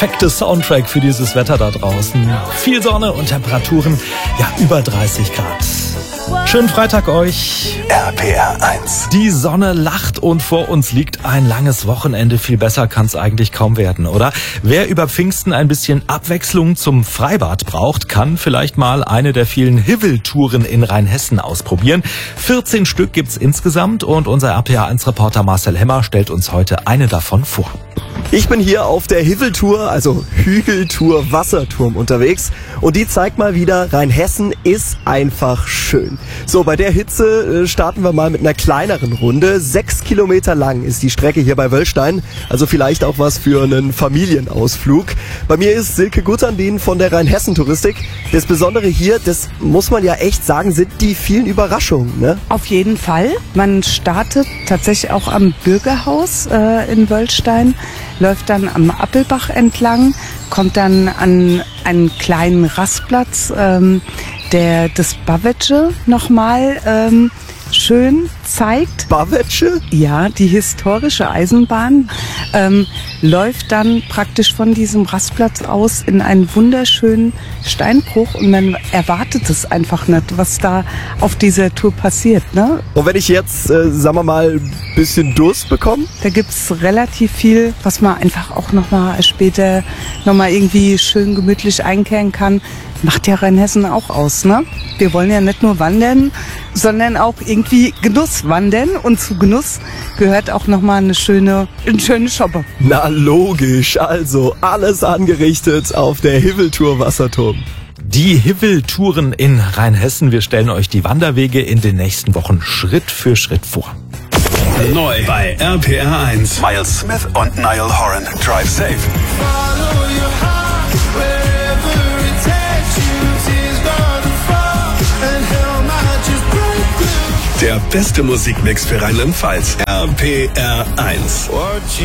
perfekte Soundtrack für dieses Wetter da draußen. Viel Sonne und Temperaturen, ja, über 30 Grad. Schönen Freitag euch. RPR 1. Die Sonne lacht und vor uns liegt ein langes Wochenende. Viel besser kann es eigentlich kaum werden, oder? Wer über Pfingsten ein bisschen Abwechslung zum Freibad braucht, kann vielleicht mal eine der vielen Hivel-Touren in Rheinhessen ausprobieren. 14 Stück gibt's insgesamt und unser RPR 1-Reporter Marcel Hemmer stellt uns heute eine davon vor. Ich bin hier auf der Hivel-Tour, also Hügeltour Wasserturm unterwegs und die zeigt mal wieder, Rheinhessen ist einfach schön. So, bei der Hitze starten wir mal mit einer kleineren Runde. 6 Kilometer lang ist die Strecke hier bei Wöllstein, also vielleicht auch was für einen Familienausflug. Bei mir ist Silke Gutandin von der Rheinhessen-Touristik. Das Besondere hier, das muss man ja echt sagen, sind die vielen Überraschungen, ne? Auf jeden Fall. Man startet tatsächlich auch am Bürgerhaus in Wöllstein, läuft dann am Appelbach entlang, kommt dann an einen kleinen Rastplatz, der das Bavetsche nochmal schön zeigt. Bavetsche? Ja, die historische Eisenbahn läuft dann praktisch von diesem Rastplatz aus in einen wunderschönen Steinbruch und man erwartet es einfach nicht, was da auf dieser Tour passiert, ne? Und wenn ich jetzt, sagen wir mal, ein bisschen Durst bekomme? Da gibt's relativ viel, was man einfach auch nochmal später nochmal irgendwie schön gemütlich einkehren kann. Macht ja Rheinhessen auch aus, ne? Wir wollen ja nicht nur wandern, sondern auch irgendwie Genuss wandern. Und zu Genuss gehört auch nochmal eine schöne Shoppe. Na logisch, also alles angerichtet auf der Hivel-Tour Wasserturm. Die Hivel-Touren in Rheinhessen. Wir stellen euch die Wanderwege in den nächsten Wochen Schritt für Schritt vor. Neu bei RPR 1. Miles Smith und Niall Horan. Drive safe. Der beste Musikmix für Rheinland-Pfalz. RPR 1.